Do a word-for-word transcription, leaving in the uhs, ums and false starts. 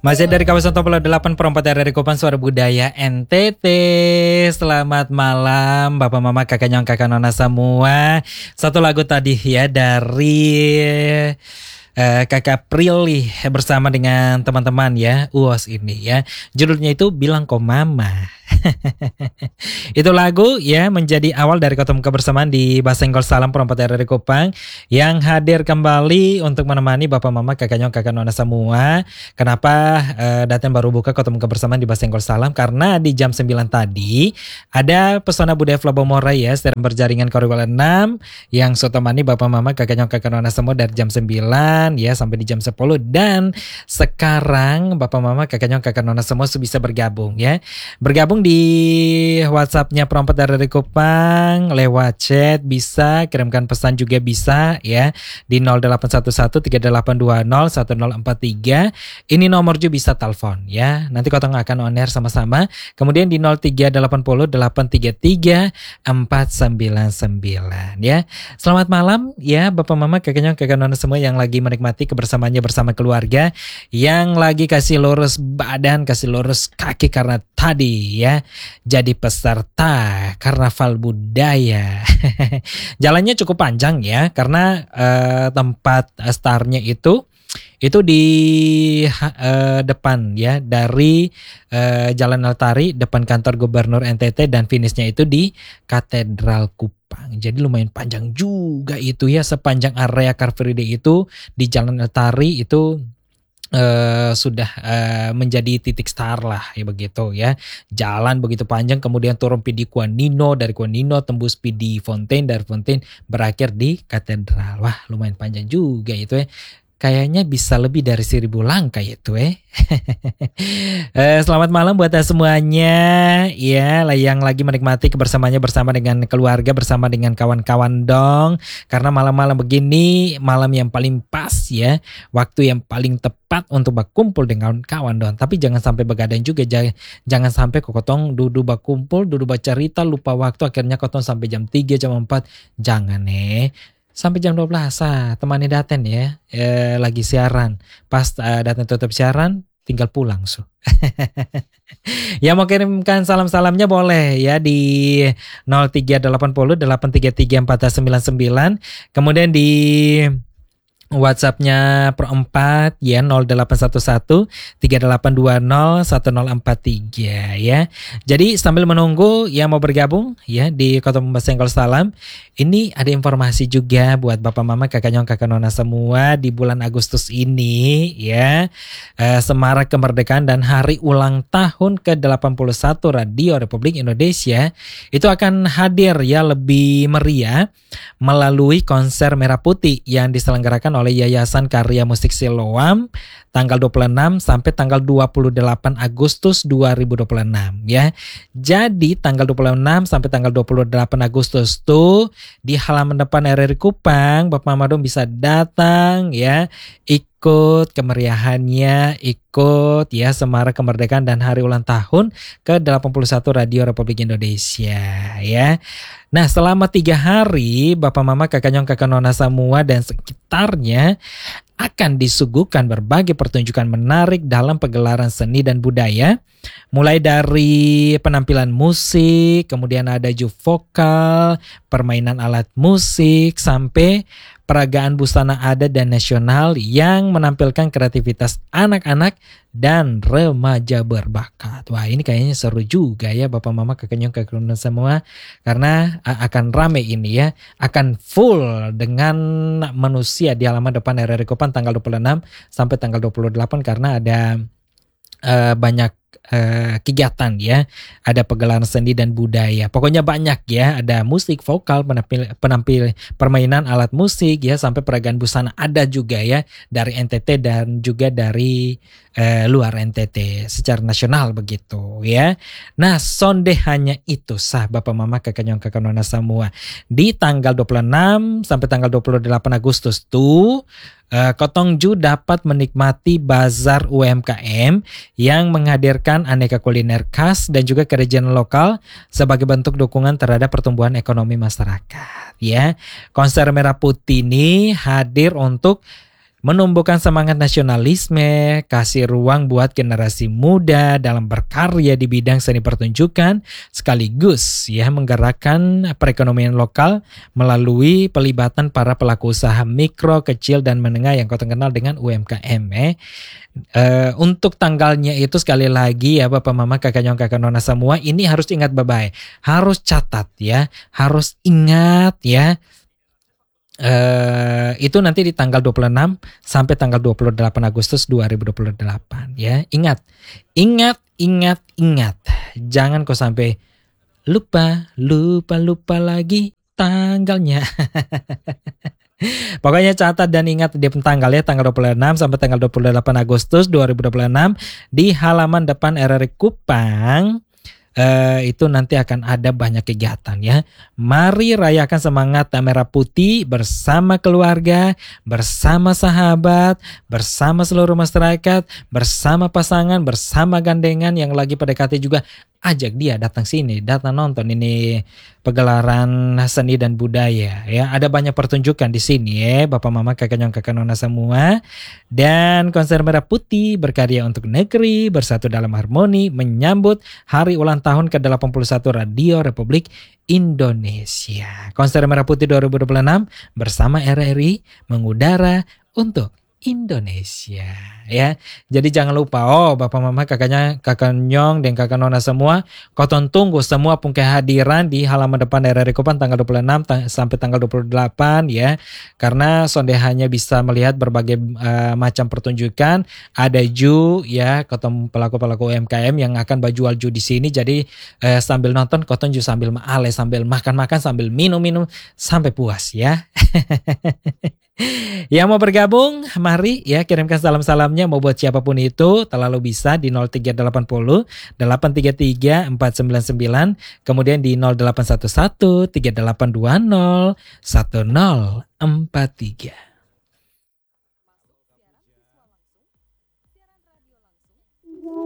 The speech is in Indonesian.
Masih dari kawasan Top delapan Perempat R R I Kupang Suara Budaya N T T. Selamat malam Bapak Mama Kakak Nyong Kakak Nona semua. Satu lagu tadi ya dari uh, Kakak Prilly bersama dengan teman-teman ya U O S ini ya. Judulnya itu Bilang Kok Mama. Itu lagu ya menjadi awal dari ketemu kebersamaan di Basenggol Salam Perempat R R I Kupang yang hadir kembali untuk menemani Bapak Mama Kakak Nyong Kakak Nona semua. Kenapa uh, datang baru buka ketemu kebersamaan di Basenggol Salam? Karena di jam sembilan tadi ada Pesona Budaya Flabomora ya sedang berjaringan Korwil enam yang so temani Bapak Mama Kakak Nyong Kakak Nona semua dari jam sembilan ya sampai di jam sepuluh, dan sekarang Bapak Mama Kakak Nyong Kakak Nona semua bisa bergabung ya. Bergabung di WhatsApp-nya Perempat R R I Kupang, lewat chat bisa, kirimkan pesan juga bisa ya di nol delapan satu satu tiga delapan dua nol satu nol empat tiga. Ini nomor juga bisa telepon ya. Nanti Kotong akan on air sama-sama. Kemudian di nol tiga delapan nol delapan tiga tiga empat sembilan sembilan ya. Selamat malam ya Bapak Mama Kakak Nyong Kakak Nona semua yang lagi menikmati kebersamaannya bersama keluarga, yang lagi kasih lurus badan, kasih lurus kaki karena tadi ya jadi peserta Karnaval Budaya. Jalannya cukup panjang ya karena uh, tempat startnya itu itu di uh, depan ya dari uh, Jalan Altari depan kantor Gubernur N T T, dan finishnya itu di Katedral Kupang. Jadi lumayan panjang juga itu ya, sepanjang area Car Free Day itu di Jalan Altari itu Uh, sudah uh, menjadi titik start lah ya begitu ya. Jalan begitu panjang, kemudian turun P D Kuanino, dari Kuanino tembus P D Fontaine, dari Fontaine berakhir di Katedral. Wah lumayan panjang juga itu ya. Kayaknya bisa lebih dari seribu langkah itu eh. eh selamat malam buat semuanya ya, yang lagi menikmati kebersamaannya bersama dengan keluarga, bersama dengan kawan-kawan dong. Karena malam-malam begini malam yang paling pas ya, waktu yang paling tepat untuk berkumpul dengan kawan dong. Tapi jangan sampai begadang juga, jangan, jangan sampai kokotong duduk berkumpul, duduk bercerita lupa waktu, akhirnya kotong sampai jam tiga jam empat. Jangan eh. Sampai jam dua belas ah, temani Daten ya, eh, lagi siaran. Pas uh, Daten tutup siaran, tinggal pulang so. Ya mau kirimkan salam-salamnya boleh ya di nol tiga delapan nol delapan tiga tiga empat sembilan sembilan. Kemudian di WhatsApp-nya Perempat ya nol delapan satu satu tiga delapan dua nol satu nol empat tiga ya. Jadi sambil menunggu yang mau bergabung ya di Kota Basenggol Salam, ini ada informasi juga buat Bapak Mama Kakak Nyong Kakak Nona semua di bulan Agustus ini ya. Eh, Semarak Kemerdekaan dan hari ulang tahun ke delapan puluh satu Radio Republik Indonesia itu akan hadir ya lebih meriah melalui konser Merah Putih yang diselenggarakan oleh Yayasan Karya Musik Siloam tanggal dua puluh enam sampai tanggal dua puluh delapan Agustus dua ribu dua puluh enam ya. Jadi tanggal dua puluh enam sampai tanggal dua puluh delapan Agustus tuh di halaman depan R R I Kupang Bapak Mama dong bisa datang ya, ikut kemeriahannya, ikut ya semarak kemerdekaan dan hari ulang tahun ke delapan puluh satu Radio Republik Indonesia ya. Nah selama tiga hari Bapak Mama Kakak Nyong Kakak Nona semua dan sekitarnya akan disuguhkan berbagai pertunjukan menarik dalam pegelaran seni dan budaya. Mulai dari penampilan musik, kemudian ada juk vokal, permainan alat musik, sampai peragaan busana adat dan nasional yang menampilkan kreativitas anak-anak dan remaja berbakat. Wah ini kayaknya seru juga ya Bapak Mama Kakak Nyong Kakak Nona semua, karena akan rame ini ya, akan full dengan manusia di halaman depan R R I Kupang tanggal dua puluh enam sampai tanggal dua puluh delapan karena ada uh, banyak Uh, kegiatan ya, ada pegelaran seni dan budaya, pokoknya banyak ya, ada musik vokal, penampil, penampil permainan alat musik ya, sampai peragaan busana ada juga ya dari N T T dan juga dari uh, luar N T T secara nasional begitu ya. Nah sonde hanya itu sah Bapak Mama Kakak Nyong Kakak Nona semua di tanggal dua puluh enam sampai tanggal dua puluh delapan Agustus tuh Uh, Kotong Ju dapat menikmati bazar U M K M yang menghadirkan aneka kuliner khas dan juga kerajinan lokal sebagai bentuk dukungan terhadap pertumbuhan ekonomi masyarakat ya. Konser Merah Putih ini hadir untuk menumbuhkan semangat nasionalisme, kasih ruang buat generasi muda dalam berkarya di bidang seni pertunjukan, sekaligus ya menggerakkan perekonomian lokal melalui pelibatan para pelaku usaha mikro, kecil, dan menengah yang kau kenal dengan U M K M. Eh. Uh, untuk tanggalnya itu sekali lagi ya Bapak Mama Kakak Nyong Kakak Nona semua, ini harus ingat babai, harus catat ya, harus ingat ya. Uh, itu nanti di tanggal dua puluh enam sampai tanggal dua puluh delapan Agustus dua ribu dua puluh delapan ya. Ingat, ingat, ingat, ingat. Jangan kau sampai lupa, lupa, lupa lagi tanggalnya. Pokoknya catat dan ingat di tanggal ya, tanggal dua puluh enam sampai tanggal dua puluh delapan Agustus dua ribu dua puluh enam di halaman depan R R I Kupang. Uh, itu nanti akan ada banyak kegiatan ya. Mari rayakan semangat merah putih bersama keluarga, bersama sahabat, bersama seluruh masyarakat, bersama pasangan, bersama gandengan yang lagi P D K T juga. Ajak dia datang sini, datang nonton ini pegelaran seni dan budaya ya. Ada banyak pertunjukan di sini ya, Bapak Mama Kakak Nyong Kakak Nona semua. Dan konser merah putih berkarya untuk negeri, bersatu dalam harmoni menyambut hari ulang tahun ke delapan puluh satu Radio Republik Indonesia. Konser merah putih dua ribu dua puluh enam bersama R R I mengudara untuk Indonesia ya. Jadi jangan lupa oh Bapak Mama kakaknya Kakak Nyong dan Kakak Nona semua, koton tunggu semua pun kehadiran di halaman depan R R I Kupang tanggal dua puluh enam ta- sampai tanggal dua puluh delapan ya. Karena sonde hanya bisa melihat berbagai uh, macam pertunjukan, ada ju ya, koton pelaku-pelaku U M K M yang akan berjual ju di sini. Jadi uh, sambil nonton koton ju sambil maale, sambil makan-makan, sambil minum-minum sampai puas ya. Yang mau bergabung, mari ya kirimkan salam-salamnya mau buat siapapun itu, terlalu bisa di nol tiga delapan nol delapan tiga tiga empat sembilan sembilan, kemudian di nol delapan satu satu tiga delapan dua nol satu nol empat tiga.